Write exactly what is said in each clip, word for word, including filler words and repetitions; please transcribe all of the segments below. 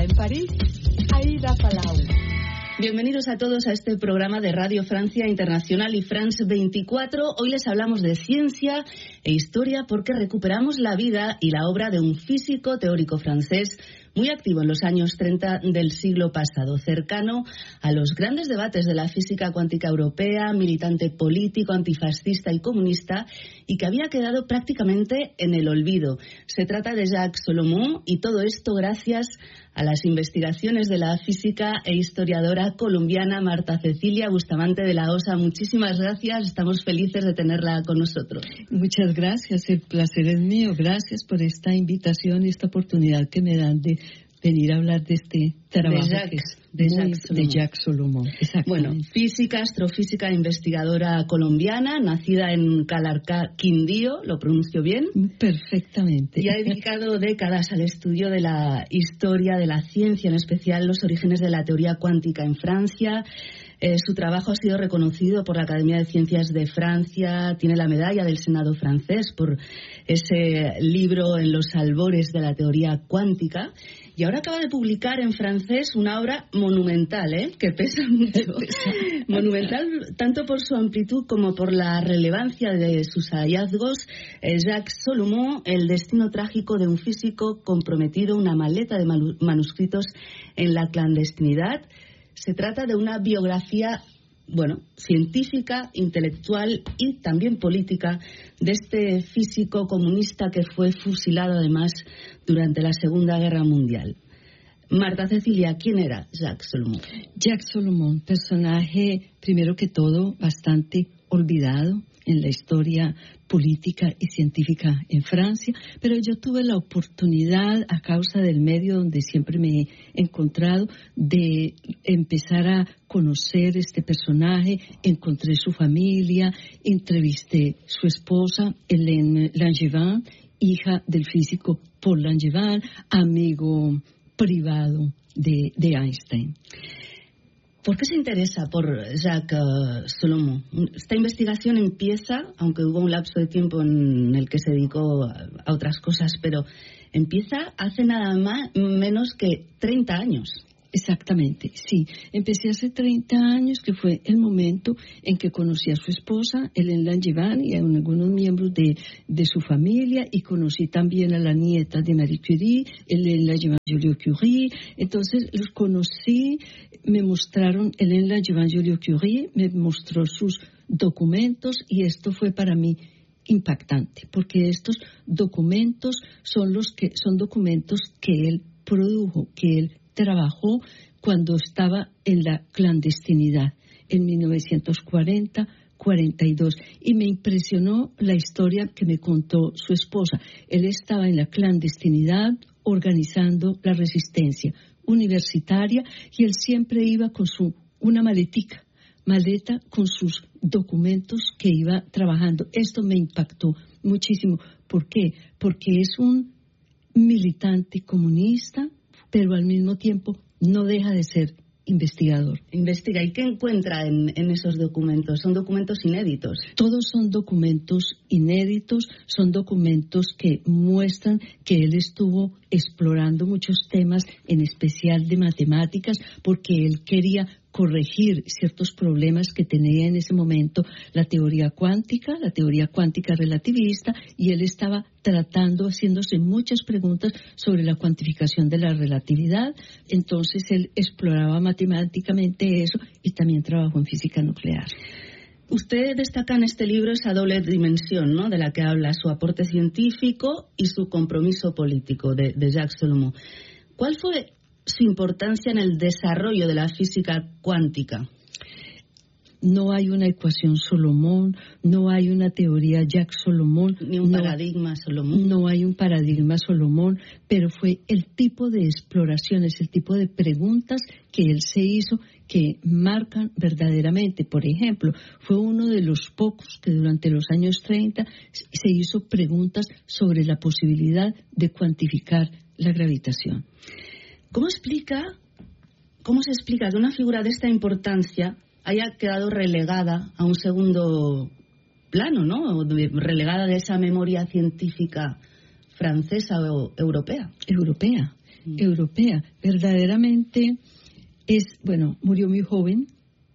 en París, Aida Palau. Bienvenidos a todos a este programa de Radio Francia Internacional y France veinticuatro. Hoy les hablamos de ciencia e historia porque recuperamos la vida y la obra de un físico teórico francés muy activo en los años treinta del siglo pasado, cercano a los grandes debates de la física cuántica europea, militante político, antifascista y comunista, y que había quedado prácticamente en el olvido. Se trata de Jacques Solomon, y todo esto gracias a las investigaciones de la física e historiadora colombiana Marta Cecilia Bustamante de la Osa. Muchísimas gracias, estamos felices de tenerla con nosotros. Muchas gracias, el placer es mío. Gracias por esta invitación y esta oportunidad que me dan de venir a hablar de este trabajo de Jacques, que es de muy, Jacques Solomon. De Jacques Solomon. Bueno, física, astrofísica, investigadora colombiana, nacida en Calarcá, Quindío, ¿lo pronuncio bien? Perfectamente. Y ha dedicado décadas al estudio de la historia de la ciencia, en especial los orígenes de la teoría cuántica en Francia. Eh, su trabajo ha sido reconocido por la Academia de Ciencias de Francia, tiene la medalla del Senado francés por ese libro En los albores de la teoría cuántica, y ahora acaba de publicar en francés una obra monumental, ¿eh? que pesa mucho. Monumental tanto por su amplitud como por la relevancia de sus hallazgos. eh, Jacques Solomon, el destino trágico de un físico comprometido, una maleta de manu- manuscritos en la clandestinidad. Se trata de una biografía, bueno, científica, intelectual y también política de este físico comunista que fue fusilado además durante la Segunda Guerra Mundial. Marta Cecilia, ¿quién era Jacques Solomon? Jacques Solomon, personaje, primero que todo, bastante olvidado en la historia política y científica en Francia, pero yo tuve la oportunidad, a causa del medio donde siempre me he encontrado, de empezar a conocer este personaje. Encontré su familia, entrevisté su esposa, Hélène Langevin, hija del físico Paul Langevin, amigo privado de, de Einstein. ¿Por qué se interesa por Jacques uh, Solomon? Esta investigación empieza, aunque hubo un lapso de tiempo en el que se dedicó a, a otras cosas, pero empieza hace nada más menos que treinta años. Exactamente, sí. Empecé hace treinta años, que fue el momento en que conocí a su esposa, Hélène Langevin, y a algunos miembros de, de su familia, y conocí también a la nieta de Marie Curie, Hélène Langevin-Joliot-Curie. Entonces los conocí, me mostraron, Hélène Langevin-Joliot-Curie me mostró sus documentos, y esto fue para mí impactante, porque estos documentos son los que son documentos que él produjo, que él trabajó cuando estaba en la clandestinidad en mil novecientos cuarenta cuarenta y dos, y me impresionó la historia que me contó su esposa. Él estaba en la clandestinidad organizando la resistencia universitaria, y él siempre iba con su una maletica, maleta con sus documentos que iba trabajando. Esto me impactó muchísimo. ¿Por qué? Porque es un militante comunista, pero al mismo tiempo no deja de ser investigador. Investiga. ¿Y qué encuentra en, en esos documentos? Son documentos inéditos. Todos son documentos inéditos, son documentos que muestran que él estuvo explorando muchos temas, en especial de matemáticas, porque él quería corregir ciertos problemas que tenía en ese momento la teoría cuántica, la teoría cuántica relativista, y él estaba tratando, haciéndose muchas preguntas sobre la cuantificación de la relatividad. Entonces él exploraba matemáticamente eso, y también trabajó en física nuclear. Usted destaca en este libro esa doble dimensión, ¿no?, de la que habla, su aporte científico y su compromiso político de, de Jacques Solomon. ¿Cuál fue su importancia en el desarrollo de la física cuántica? No hay una ecuación Solomon, no hay una teoría Jacques Solomon. Ni un no, paradigma Solomon. No hay un paradigma Solomon, pero fue el tipo de exploraciones, el tipo de preguntas que él se hizo que marcan verdaderamente. Por ejemplo, fue uno de los pocos que durante los años treinta se hizo preguntas sobre la posibilidad de cuantificar la gravitación. ¿Cómo explica, cómo se explica que una figura de esta importancia haya quedado relegada a un segundo plano, ¿no? Relegada de esa memoria científica francesa o europea? Europea. mm. europea. Verdaderamente es, bueno, murió muy joven,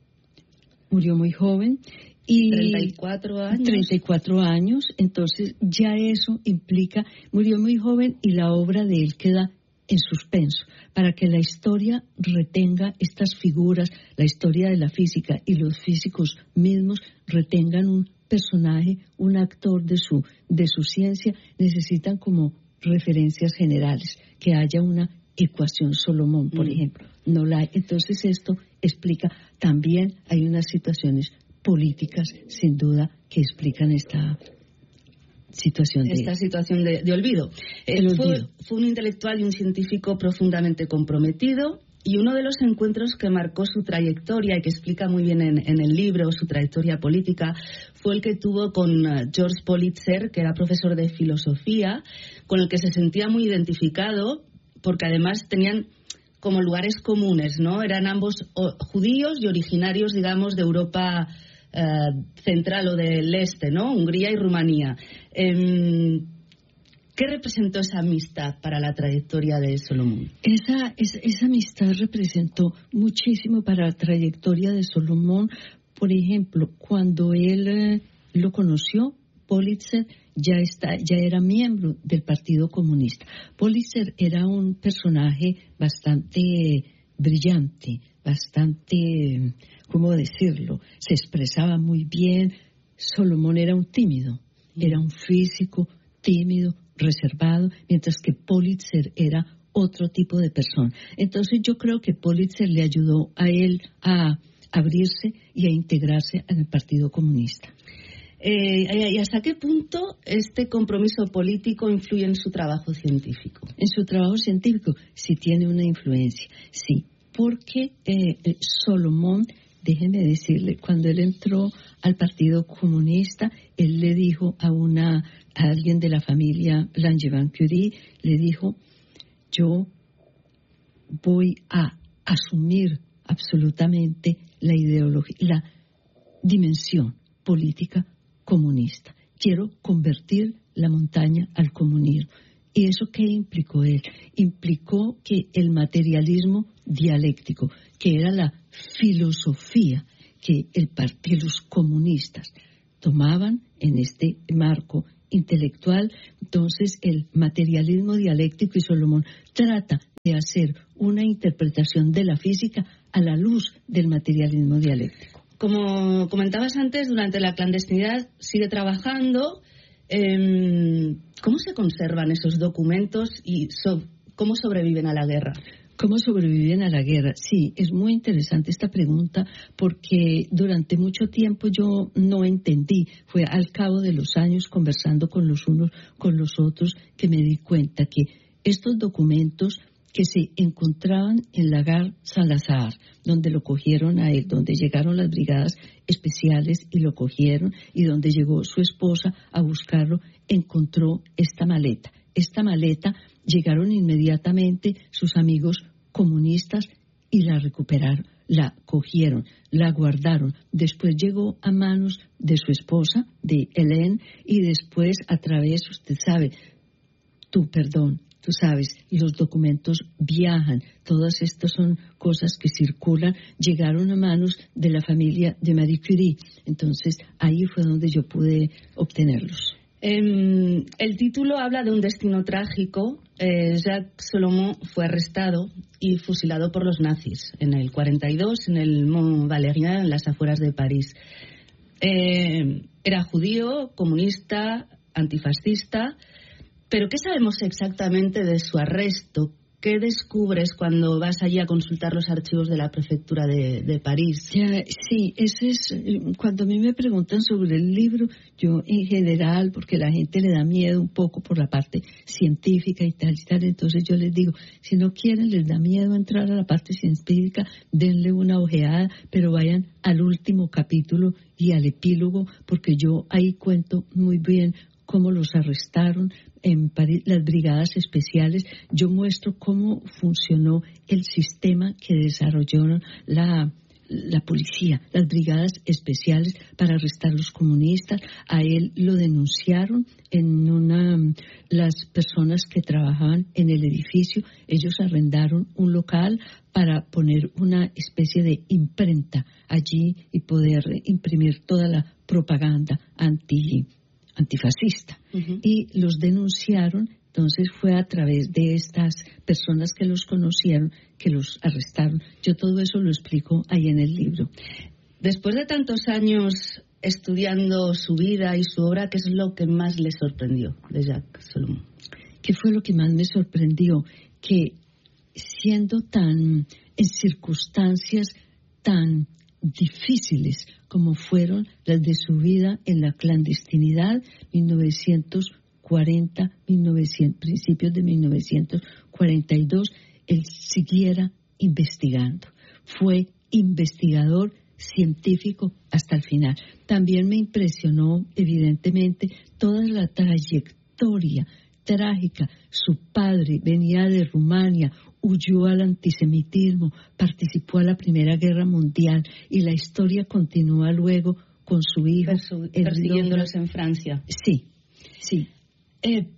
murió muy joven. Y treinta y cuatro años. treinta y cuatro años, entonces ya eso implica, murió muy joven y la obra de él queda en suspenso, para que la historia retenga estas figuras, la historia de la física y los físicos mismos retengan un personaje, un actor de su, de su ciencia, necesitan como referencias generales, que haya una ecuación Solomón, por mm. ejemplo, no la hay. Entonces esto explica, también hay unas situaciones políticas, sin duda, que explican esta situación de, esta situación de, de olvido. El fue, olvido. Fue un intelectual y un científico profundamente comprometido, y uno de los encuentros que marcó su trayectoria y que explica muy bien en, en el libro su trayectoria política fue el que tuvo con George Politzer, que era profesor de filosofía, con el que se sentía muy identificado, porque además tenían como lugares comunes, ¿no? Eran ambos judíos y originarios, digamos, de Europa Uh, central o del este, ¿no? Hungría y Rumanía. Eh, ¿Qué representó esa amistad para la trayectoria de Solomón? Esa, esa, esa amistad representó muchísimo para la trayectoria de Solomón. Por ejemplo, cuando él eh, lo conoció, Politzer ya, está, ya era miembro del Partido Comunista. Politzer era un personaje bastante brillante, bastante, ¿cómo decirlo? Se expresaba muy bien. Solomón era un tímido, era un físico tímido, reservado, mientras que Politzer era otro tipo de persona. Entonces yo creo que Politzer le ayudó a él a abrirse y a integrarse en el Partido Comunista. Eh, ¿Y hasta qué punto este compromiso político influye en su trabajo científico? En su trabajo científico sí tiene una influencia, sí. Porque eh, Solomón, déjeme decirle, cuando él entró al Partido Comunista, él le dijo a una a alguien de la familia Langevin-Curie, le dijo, yo voy a asumir absolutamente la ideología, la dimensión política comunista. Quiero convertir la montaña al comunismo. ¿Y eso qué implicó él? Implicó que el materialismo dialéctico, que era la filosofía que el partido, los comunistas tomaban en este marco intelectual, entonces el materialismo dialéctico, y Solomón trata de hacer una interpretación de la física a la luz del materialismo dialéctico. Como comentabas antes, durante la clandestinidad sigue trabajando. Eh, ¿Cómo se conservan esos documentos y so, cómo sobreviven a la guerra? ¿Cómo sobreviven a la guerra? Sí, es muy interesante esta pregunta porque durante mucho tiempo yo no entendí. Fue al cabo de los años conversando con los unos con los otros que me di cuenta que estos documentos que se encontraban en Lagar Salazar, donde lo cogieron a él, donde llegaron las brigadas especiales y lo cogieron, y donde llegó su esposa a buscarlo, encontró esta maleta. Esta maleta llegaron inmediatamente sus amigos comunistas y la recuperaron, la cogieron, la guardaron. Después llegó a manos de su esposa, de Hélène, y después a través, usted sabe, tú, perdón, tú sabes, los documentos viajan, todas estas son cosas que circulan, llegaron a manos de la familia de Marie Curie. Entonces, ahí fue donde yo pude obtenerlos. Eh, el título habla de un destino trágico. Eh, Jacques Solomon fue arrestado y fusilado por los nazis en el cuarenta y dos en el Mont Valérien, en las afueras de París. Eh, era judío, comunista, antifascista. Pero ¿qué sabemos exactamente de su arresto? ¿Qué descubres cuando vas allí a consultar los archivos de la prefectura de, de París? Ya, sí, ese es, cuando a mí me preguntan sobre el libro, yo en general, porque la gente le da miedo un poco por la parte científica y tal y tal, entonces yo les digo, si no quieren, les da miedo entrar a la parte científica, denle una ojeada, pero vayan al último capítulo y al epílogo, porque yo ahí cuento muy bien cómo los arrestaron en París, las brigadas especiales. Yo muestro cómo funcionó el sistema que desarrollaron la, la policía, las brigadas especiales para arrestar a los comunistas. A él lo denunciaron en una, las personas que trabajaban en el edificio, ellos arrendaron un local para poner una especie de imprenta allí y poder imprimir toda la propaganda anti, antifascista. Uh-huh. Y los denunciaron. Entonces fue a través de estas personas que los conocieron que los arrestaron. Yo todo eso lo explico ahí en el libro. Después de tantos años estudiando su vida y su obra, ¿qué es lo que más le sorprendió de Jacques Salomon? ¿Qué fue lo que más me sorprendió? Que siendo tan, en circunstancias tan difíciles como fueron las de su vida en la clandestinidad, mil novecientos cuarenta, mil novecientos, principios de mil novecientos cuarenta y dos, él siguiera investigando. Fue investigador científico hasta el final. También me impresionó, evidentemente, toda la trayectoria trágica. Su padre venía de Rumania, huyó al antisemitismo, participó a la Primera Guerra Mundial y la historia continúa luego con su hijo. Persu- persiguiéndolos en Francia. Sí, sí. Eh,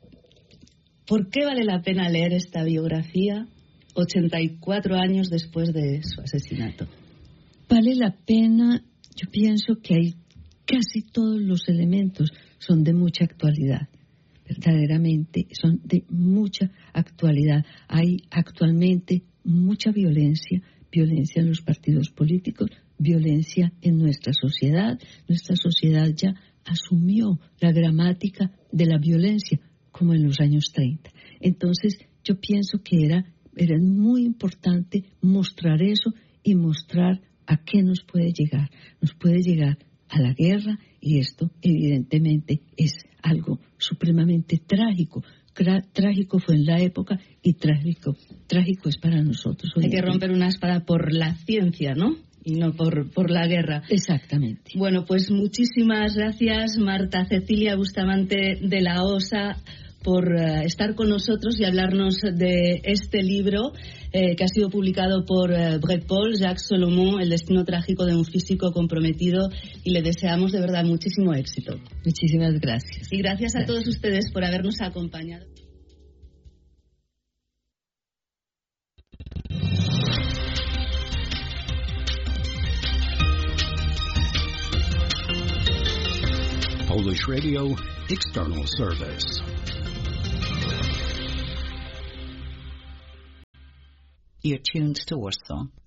¿Por qué vale la pena leer esta biografía ochenta y cuatro años después de su asesinato? Vale la pena, yo pienso que hay casi todos los elementos son de mucha actualidad, verdaderamente son de mucha actualidad. Hay actualmente mucha violencia, violencia en los partidos políticos, violencia en nuestra sociedad. Nuestra sociedad ya asumió la gramática de la violencia como en los años treinta. Entonces yo pienso que era, era muy importante mostrar eso y mostrar a qué nos puede llegar. Nos puede llegar a la guerra y esto evidentemente es algo supremamente trágico. Cra- trágico fue en la época y trágico, trágico es para nosotros. Hay que romper una espada por la ciencia, ¿no? Y no por, por la guerra. Exactamente. Bueno, pues muchísimas gracias, Marta Cecilia Bustamante de la OSA, por uh, estar con nosotros y hablarnos de este libro eh, que ha sido publicado por uh, Brecht Paul, Jacques Salomon, El destino trágico de un físico comprometido, y le deseamos de verdad muchísimo éxito. Muchísimas gracias. Y gracias, gracias a todos ustedes por habernos acompañado. Polish Radio External Service. You're tuned to Warsaw.